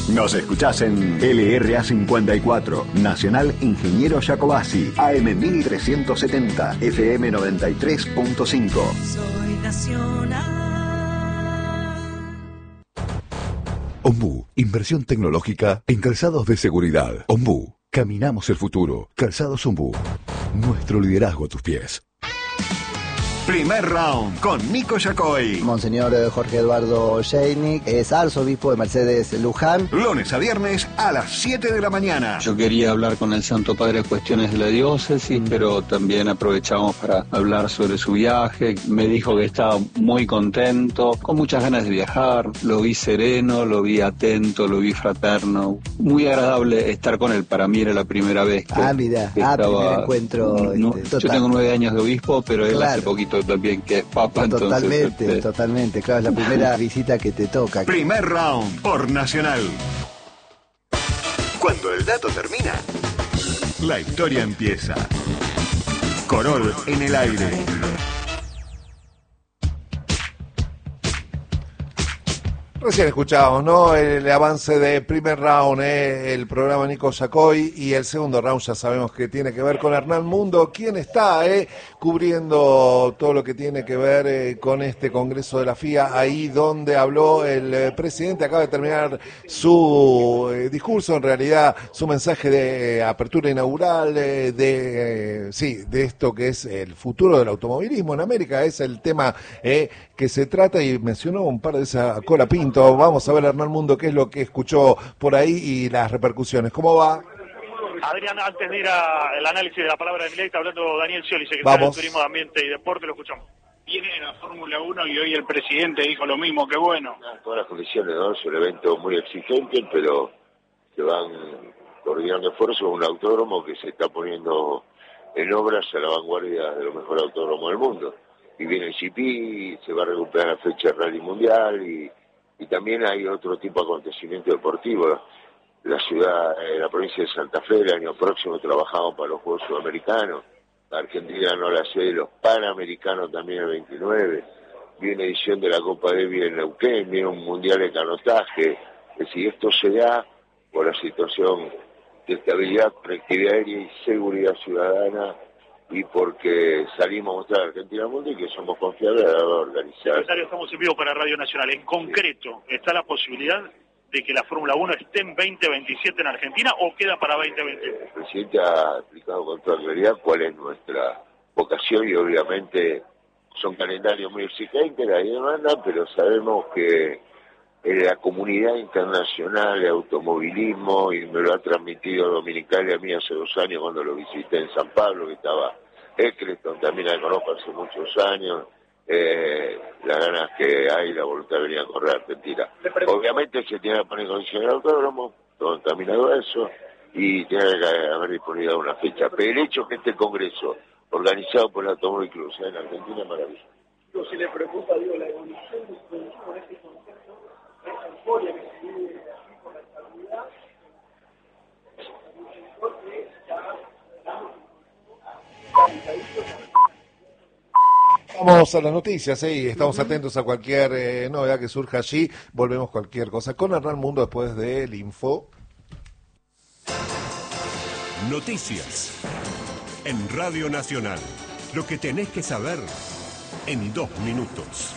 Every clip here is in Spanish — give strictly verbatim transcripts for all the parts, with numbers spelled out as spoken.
Nos escuchás en L R A cincuenta y cuatro, Nacional Ingeniero Jacobasi, A M mil trescientos setenta, F M noventa y tres punto cinco. Soy nacional. Ombú, inversión tecnológica en calzados de seguridad. Ombú, caminamos el futuro. Calzados Ombú, nuestro liderazgo a tus pies. Primer round con Nico Yacoy. Monseñor Jorge Eduardo Sheinick es arzobispo de Mercedes Luján. Lunes a viernes a las siete de la mañana. Yo quería hablar con el Santo Padre de cuestiones de la diócesis, pero también aprovechamos para hablar sobre su viaje. Me dijo que estaba muy contento, con muchas ganas de viajar. Lo vi sereno, lo vi atento, lo vi fraterno. Muy agradable estar con él. Para mí era la primera vez que, ah, mira. que ah, estaba... primer encuentro. No, este, yo tengo nueve años de obispo, pero él claro. hace poquito también que es papa. Totalmente, entonces, este... totalmente. Claro, es la primera visita que te toca. Primer round por Nacional. Cuando el dato termina, la historia empieza. Corol en el aire. Recién escuchábamos, ¿no? El avance de primer round, ¿eh? El programa Nico Yacoy, y el segundo round ya sabemos que tiene que ver con Hernán Mundo, quien está eh, cubriendo todo lo que tiene que ver eh, con este Congreso de la F I A, ahí donde habló el eh, presidente. Acaba de terminar su eh, discurso, en realidad su mensaje de eh, apertura inaugural, eh, de eh, sí, de esto que es el futuro del automovilismo en América, es el tema eh, que se trata, y mencionó un par de esas cola pinto. Vamos a ver, Hernán Mundo, qué es lo que escuchó por ahí y las repercusiones. ¿Cómo va? Adrián, antes de ir al análisis de la palabra de Milei, está hablando Daniel Scioli, secretario Vamos. de Turismo, de Ambiente y Deporte, lo escuchamos. Viene la Fórmula uno y hoy el presidente dijo lo mismo, qué bueno. Todas las condiciones, ¿no? Es un evento muy exigente, pero se van coordinando esfuerzos. Un autódromo que se está poniendo en obras a la vanguardia de los mejores autódromos del mundo. Y viene el G P, se va a recuperar la fecha del Rally Mundial, y, y también hay otro tipo de acontecimiento deportivo. La ciudad, eh, la provincia de Santa Fe, el año próximo trabajamos para los Juegos Sudamericanos. La Argentina no la sede, los Panamericanos también el veintinueve. Viene edición de la Copa Davis en Neuquén, viene un Mundial de canotaje. Es decir, esto se da por la situación de estabilidad, conectividad aérea y seguridad ciudadana, y porque salimos a mostrar a Argentina al mundo y que somos confiables a la hora de organizar. Secretario, estamos en vivo para Radio Nacional. En concreto, ¿está la posibilidad de que la Fórmula uno esté en veinte veintisiete en Argentina o queda para veinte veintiuno? El presidente ha explicado con toda claridad cuál es nuestra vocación, y obviamente son calendarios muy exigentes, la demanda, pero sabemos que en la comunidad internacional de automovilismo, y me lo ha transmitido Dominicali a mí hace dos años cuando lo visité en San Pablo, que estaba Eccleston, también la conozco hace muchos años, eh, las ganas que hay, la voluntad de venir a correr a Argentina. Obviamente se tiene que poner en condición el autódromo, todo encaminado a eso, y tiene que haber disponibilidad una fecha. Pero el hecho que este congreso, organizado por el Automóvil Club, sea en Argentina, es maravilloso. Si le preocupa, digo, la evolución del consumo de este concepto, esa euforia que se vive desde aquí por la estabilidad, porque ya Vamos a las noticias, ¿eh? Y estamos atentos a cualquier eh, novedad que surja allí. Volvemos cualquier cosa con Hernán Mundo después del info. Noticias en Radio Nacional. Lo que tenés que saber en dos minutos.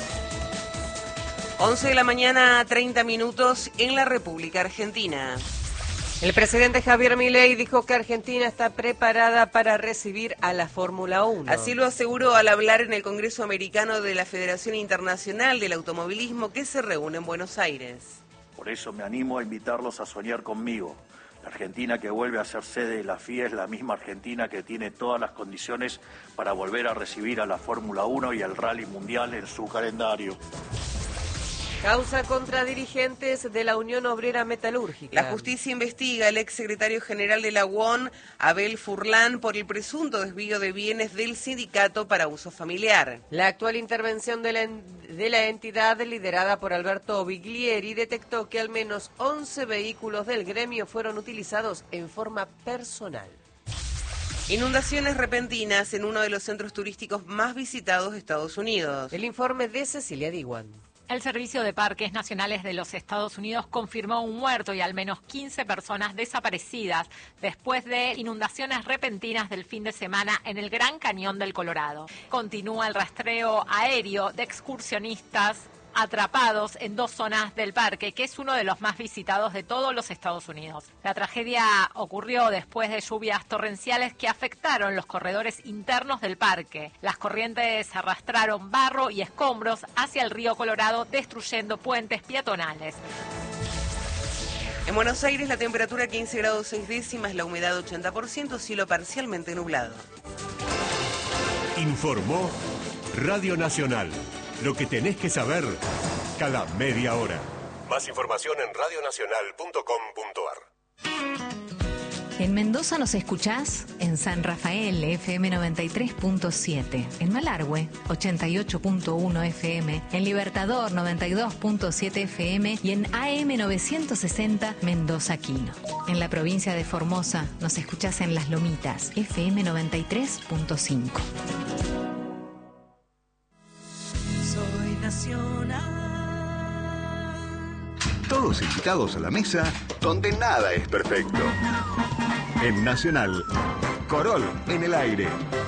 once de la mañana, treinta minutos en la República Argentina. El presidente Javier Milei dijo que Argentina está preparada para recibir a la Fórmula uno. Así lo aseguró al hablar en el Congreso Americano de la Federación Internacional del Automovilismo, que se reúne en Buenos Aires. Por eso me animo a invitarlos a soñar conmigo. La Argentina que vuelve a ser sede de la F I A es la misma Argentina que tiene todas las condiciones para volver a recibir a la Fórmula uno y al Rally Mundial en su calendario. Causa contra dirigentes de la Unión Obrera Metalúrgica. La justicia investiga al exsecretario general de la U O N, Abel Furlan, por el presunto desvío de bienes del sindicato para uso familiar. La actual intervención de la, de la entidad, liderada por Alberto Biglieri, detectó que al menos once vehículos del gremio fueron utilizados en forma personal. Inundaciones repentinas en uno de los centros turísticos más visitados de Estados Unidos. El informe de Cecilia Diwan. El Servicio de Parques Nacionales de los Estados Unidos confirmó un muerto y al menos quince personas desaparecidas después de inundaciones repentinas del fin de semana en el Gran Cañón del Colorado. Continúa el rastreo aéreo de excursionistas atrapados en dos zonas del parque, que es uno de los más visitados de todos los Estados Unidos. La tragedia ocurrió después de lluvias torrenciales que afectaron los corredores internos del parque. Las corrientes arrastraron barro y escombros hacia el río Colorado, destruyendo puentes peatonales. En Buenos Aires la temperatura quince grados seis décimas, la humedad ochenta por ciento, cielo parcialmente nublado. Informó Radio Nacional. Lo que tenés que saber cada media hora. Más información en radio nacional punto com punto a r. En Mendoza nos escuchás en San Rafael, F M noventa y tres punto siete. En Malargüe, ochenta y ocho punto uno F M. En Libertador, noventa y dos punto siete F M. Y en A M novecientos sesenta, Mendoza Quino. En la provincia de Formosa nos escuchás en Las Lomitas, F M noventa y tres punto cinco. Nacional. Todos invitados a la mesa donde nada es perfecto. En Nacional, Corol en el aire.